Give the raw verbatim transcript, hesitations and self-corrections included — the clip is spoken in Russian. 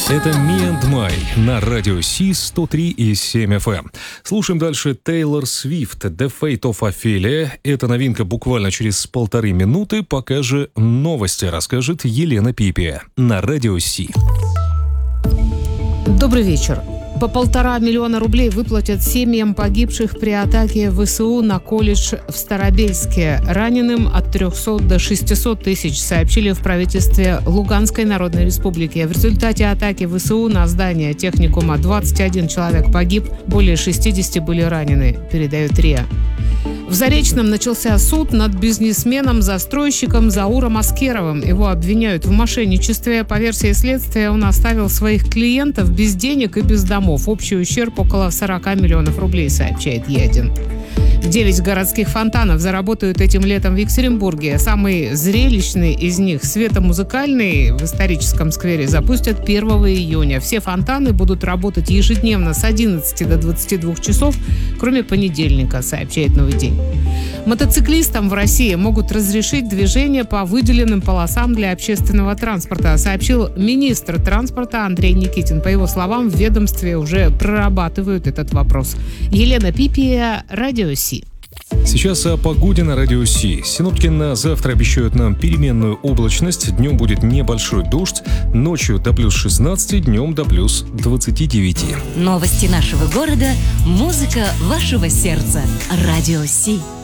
Это Me and My на радио Си сто три и семь эф эм. Слушаем дальше Тейлор Свифт, The Fate of Ophelia. Это новинка буквально через полторы минуты, пока же новости расскажет Елена Пипия на радио Си. Добрый вечер. По полтора миллиона рублей выплатят семьям погибших при атаке ВСУ на колледж в Старобельске. Раненым от трехсот до шестисот тысяч, сообщили в правительстве Луганской Народной Республики. В результате атаки ВСУ на здание техникума двадцать один человек погиб, более шестидесяти были ранены, передает РИА. В Заречном начался суд над бизнесменом-застройщиком Зауром Аскеровым. Его обвиняют в мошенничестве. По версии следствия, он оставил своих клиентов без денег и без домов. Общий ущерб около сорока миллионов рублей, сообщает Е один. Девять городских фонтанов заработают этим летом в Екатеринбурге. Самый зрелищный из них, светомузыкальный, в историческом сквере запустят первого июня. Все фонтаны будут работать ежедневно с одиннадцати до двадцати двух часов, кроме понедельника, сообщает «Новый день». Мотоциклистам в России могут разрешить движение по выделенным полосам для общественного транспорта, сообщил министр транспорта Андрей Никитин. По его словам, в ведомстве уже прорабатывают этот вопрос. Елена Пипия, радио Си. Сейчас о погоде на радио Си. Синоптики на завтра обещают нам переменную облачность. Днем будет небольшой дождь, ночью до плюс шестнадцати, днем до плюс двадцати девяти. Новости нашего города, музыка вашего сердца. Радио Си.